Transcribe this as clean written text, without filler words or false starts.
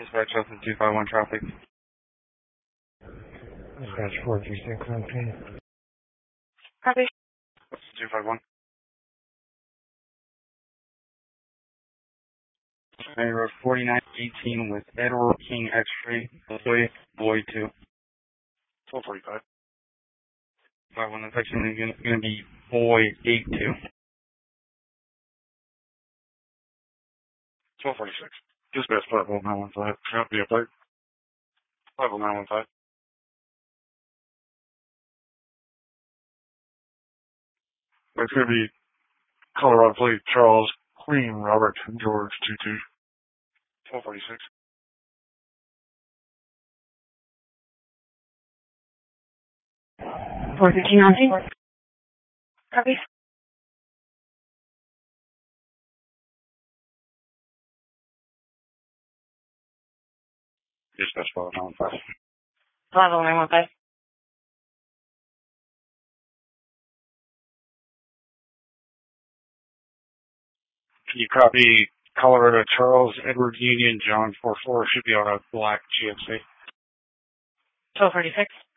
Dispatch Justin 251 traffic. Dispatch 436 on scene. Copy. 251. County Road 4918 with Edward King X-ray, Boy 2. 1245. 51, that's actually going to be Boy 82. 1246. Dispatch 50915. Copy update. 50915. It's going to be Colorado plate Charles Queen Robert George 22. 1246. On scene. Copy. Dispatch 50915. 50915. Can you copy Colorado Charles Edward Union John 44? Should be on a black GMC. 1236.